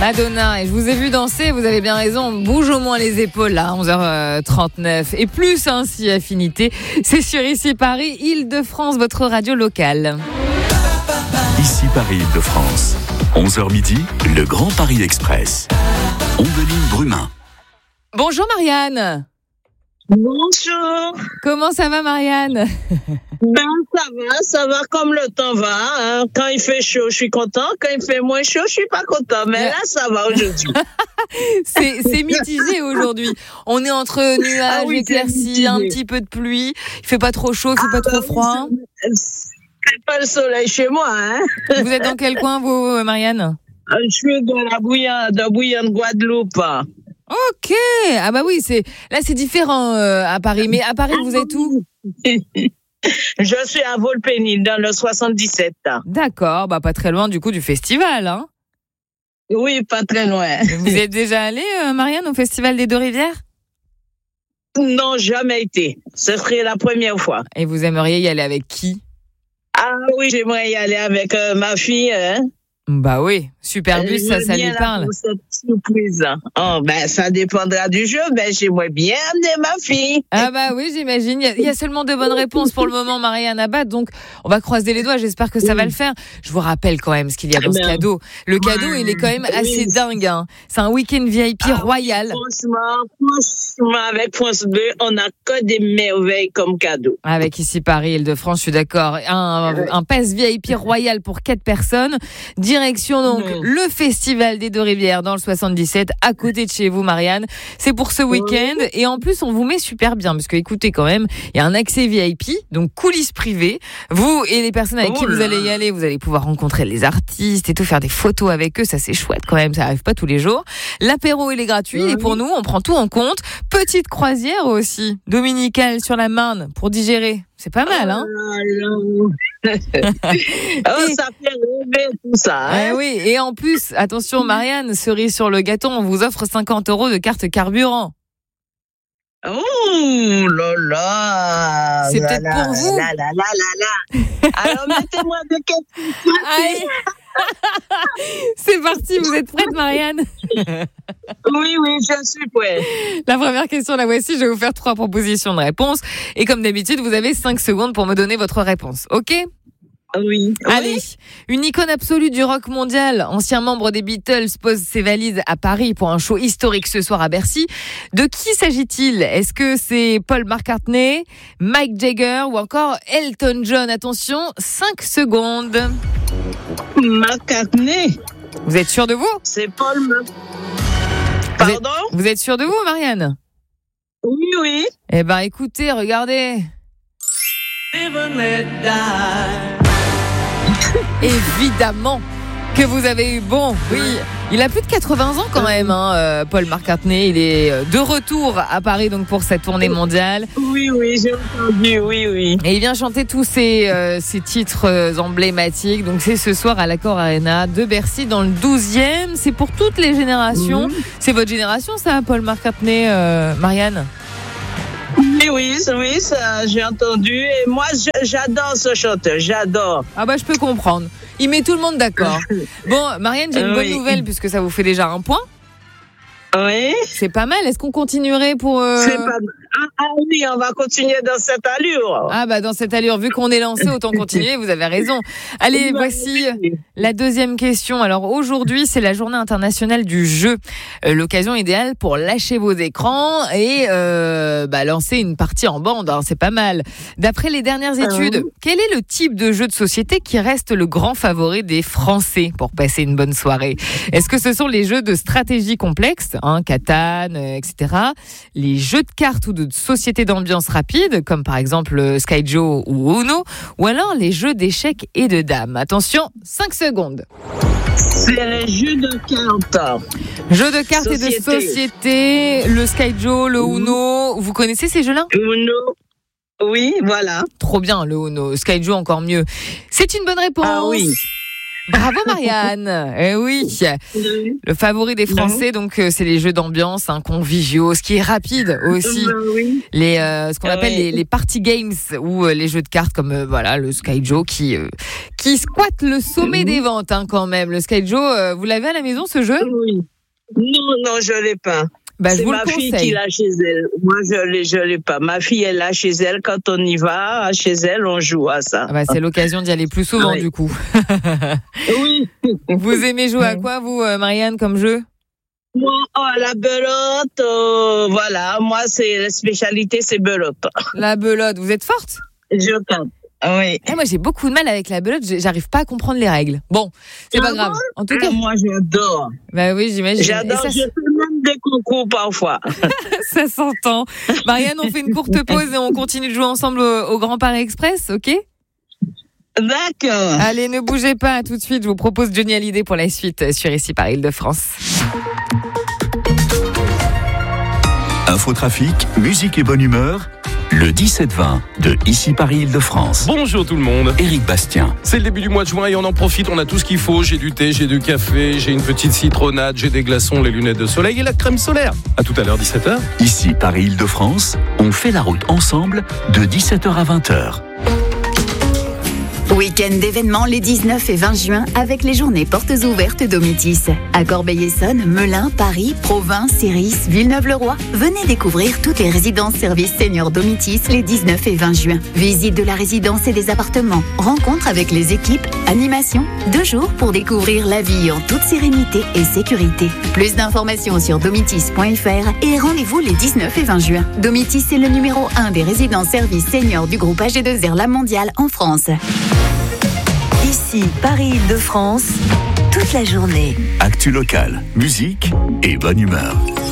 Madonna, et je vous ai vu danser, vous avez bien raison, bouge au moins les épaules là, 11h39 et plus si affinité. C'est sur Ici Paris, Île-de-France, votre radio locale. Ici Paris, Île-de-France. 11h midi, le Grand Paris Express. Ombeline Brumin. Bonjour Marianne. Bonjour. Comment ça va Marianne? Ça va comme le temps va. Hein. Quand il fait chaud, je suis content. Quand il fait moins chaud, je suis pas content. Mais là, ça va aujourd'hui. c'est mitigé aujourd'hui. On est entre nuages, éclaircies, un petit peu de pluie. Il fait pas trop chaud, il fait pas trop froid. C'est pas le soleil chez moi. Hein. Vous êtes dans quel coin, vous, Marianne? Je suis de Bouillante, Guadeloupe. Ok. Ah bah oui, c'est différent à Paris. Mais à Paris, vous êtes où? Je suis à Volpénil, dans le 77. D'accord, bah pas très loin du coup du festival, hein? Oui, pas très loin. Vous êtes déjà allée, Marianne, au festival des Deux-Rivières? Non, jamais été. Ce serait la première fois. Et vous aimeriez y aller avec qui? Ah oui, j'aimerais y aller avec ma fille. Hein? Bah oui, Superbus, ça lui parle. Pour cette surprise. Oh, ben, ça dépendra du jeu. Ben, j'aimerais bien amener ma fille. Ah bah oui, j'imagine. Il y a seulement 2 bonnes réponses pour le moment, Marianne Abad. Donc, on va croiser les doigts. J'espère que ça va le faire. Je vous rappelle quand même ce qu'il y a dans ce cadeau. Le cadeau, il est quand même assez dingue. Hein. C'est un week-end VIP royal. Franchement, avec France 2, on n'a que des merveilles comme cadeau. Avec Ici Paris, Île-de-France, je suis d'accord. Un pass VIP royal pour 4 personnes. Direction donc le festival des Deux-Rivières dans le 77, à côté de chez vous, Marianne. C'est pour ce week-end. Et en plus, on vous met super bien. Parce que, écoutez, quand même, il y a un accès VIP, donc coulisses privées. Vous et les personnes avec qui vous allez y aller, vous allez pouvoir rencontrer les artistes et tout, faire des photos avec eux. Ça, c'est chouette quand même. Ça arrive pas tous les jours. L'apéro, il est gratuit. Et pour nous, on prend tout en compte. Petite croisière aussi, dominicale sur la Marne, pour digérer. C'est pas mal, hein? Ça fait rêver tout ça. Hein? Oui, et en plus, attention Marianne, cerise sur le gâteau, on vous offre 50 € de carte carburant. Oh là là. C'est peut-être pour vous. Alors mettez-moi des questions. C'est parti, vous êtes prête Marianne? Oui, je suis prête. La première question, la voici, je vais vous faire 3 propositions de réponse. Et comme d'habitude, vous avez 5 secondes pour me donner votre réponse, ok? Oui. Allez, une icône absolue du rock mondial, ancien membre des Beatles, pose ses valises à Paris pour un show historique ce soir à Bercy. De qui s'agit-il? Est-ce que c'est Paul McCartney, Mick Jagger ou encore Elton John? Attention, 5 secondes. McCartney. Vous êtes sûr de vous? C'est Paul Pardon? Vous êtes sûr de vous, Marianne? Oui. Eh ben, écoutez, regardez. Évidemment que vous avez eu bon. Oui, il a plus de 80 ans quand même, hein, Paul McCartney. Il est de retour à Paris donc pour cette tournée mondiale. Oui, j'ai entendu, oui. Et il vient chanter tous ces titres emblématiques. Donc c'est ce soir à l'Accor Arena de Bercy dans le 12e. C'est pour toutes les générations. C'est votre génération ça, Paul McCartney, Marianne? Oui, ça j'ai entendu. Et moi, j'adore ce chanteur, j'adore. Ah bah je peux comprendre. Il met tout le monde d'accord. Bon, Marianne, j'ai une bonne nouvelle puisque ça vous fait déjà un point. Oui. C'est pas mal. Est-ce qu'on continuerait pour... C'est pas mal. Oui, on va continuer dans cette allure. Ah bah dans cette allure, vu qu'on est lancé, autant continuer, vous avez raison. Allez, voici la deuxième question. Alors aujourd'hui, c'est la journée internationale du jeu. L'occasion idéale pour lâcher vos écrans et lancer une partie en bande, hein, c'est pas mal. D'après les dernières études, quel est le type de jeu de société qui reste le grand favori des Français pour passer une bonne soirée? Est-ce que ce sont les jeux de stratégie complexes, Catan, etc. Les jeux de cartes ou de société d'ambiance rapide, comme par exemple Skyjo ou Uno, ou alors les jeux d'échecs et de dames. Attention, 5 secondes. C'est les jeux de cartes. Jeux de cartes et de société, le Skyjo, le Uno. Vous connaissez ces jeux-là? Uno. Oui, voilà. Trop bien, le Uno. Skyjo, encore mieux. C'est une bonne réponse. Ah oui. Bravo Marianne. Eh oui. Le favori des Français, donc c'est les jeux d'ambiance, conviviaux, ce qui est rapide aussi. Oui. Ce qu'on appelle les party games ou les jeux de cartes comme le Sky Joe qui squatte le sommet des ventes quand même. Le Sky Joe, vous l'avez à la maison ce jeu ? Oui. Non, je l'ai pas. C'est ma fille qui l'a chez elle. Moi, je l'ai pas. Ma fille, elle l'a chez elle. Quand on y va, chez elle, on joue à ça. C'est l'occasion d'y aller plus souvent, du coup. Oui. Vous aimez jouer à quoi, vous, Marianne, comme jeu ? Moi, la belote, voilà. Moi, la spécialité, c'est belote. La belote, vous êtes forte ? Je compte. Oui. Moi, j'ai beaucoup de mal avec la belote. J'arrive pas à comprendre les règles. Bon, c'est pas grave. En tout cas, moi, j'adore. Oui, j'imagine. J'adore. Je fais même des concours parfois. Ça s'entend. Marianne, on fait une courte pause et on continue de jouer ensemble au Grand Paris Express, ok ? D'accord. Allez, ne bougez pas. Tout de suite, je vous propose Johnny Hallyday pour la suite sur Ici par Île-de-France. Infotrafic, musique et bonne humeur. Le 17-20 de Ici Paris Île-de-France. Bonjour tout le monde. Éric Bastien. C'est le début du mois de juin et on en profite, on a tout ce qu'il faut. J'ai du thé, j'ai du café, j'ai une petite citronnade, j'ai des glaçons, les lunettes de soleil et la crème solaire. À tout à l'heure, 17h. Ici Paris Île-de-France, on fait la route ensemble de 17h à 20h. Week-end d'événements les 19 et 20 juin avec les journées portes ouvertes Domitis. À Corbeil-Essonnes, Melun, Paris, Provins, Céris, Villeneuve-le-Roi. Venez découvrir toutes les résidences services seniors Domitis les 19 et 20 juin. Visite de la résidence et des appartements. Rencontre avec les équipes. Animation. 2 jours pour découvrir la vie en toute sérénité et sécurité. Plus d'informations sur domitis.fr et rendez-vous les 19 et 20 juin. Domitis est le numéro 1 des résidences services seniors du groupe AG2R La Mondiale en France. Ici, Paris-Île-de-France, toute la journée. Actu local, musique et bonne humeur.